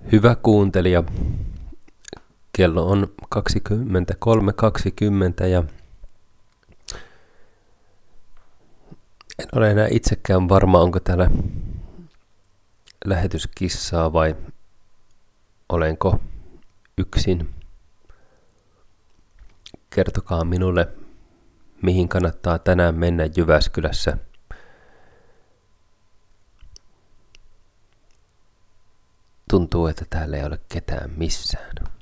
Hyvä kuuntelija, kello on 23.20 ja en ole enää itsekään varma, onko täällä lähetyskissaa vai olenko yksin. Kertokaa minulle, mihin kannattaa tänään mennä Jyväskylässä. Tuntuu, että täällä ei ole ketään missään.